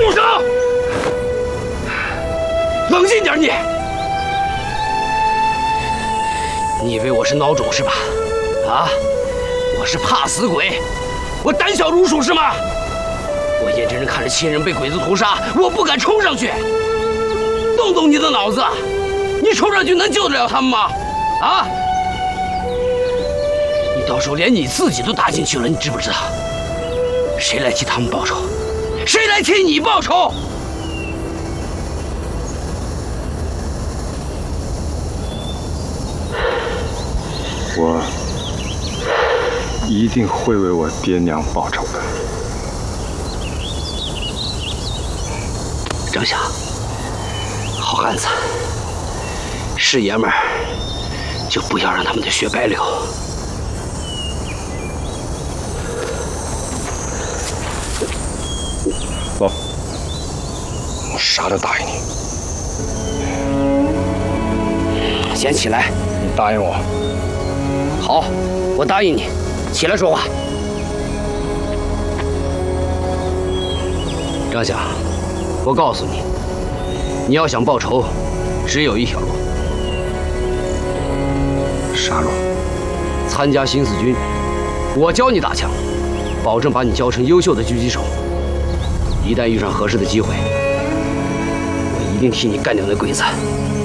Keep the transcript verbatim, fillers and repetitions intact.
住手！冷静点你！你以为我是孬种是吧？啊！我是怕死鬼，我胆小如鼠是吗？我眼睁睁看着亲人被鬼子屠杀，我不敢冲上去。动动你的脑子，你冲上去能救得了他们吗？啊！你到时候连你自己都搭进去了，你知不知道？谁来替他们报仇？谁来替你报仇？ 我一定会为我爹娘报仇的。 张霞，好汉子，是爷们儿，就不要让他们的血白流。 走，我啥都答应你。 先起来。 你答应我。 好，我答应你。起来说话。张霞，我告诉你，你要想报仇，只有一条路。 啥路？ 参加新四军，我教你打枪，保证把你教成优秀的狙击手。一旦遇上合适的机会，我一定替你干掉那鬼子。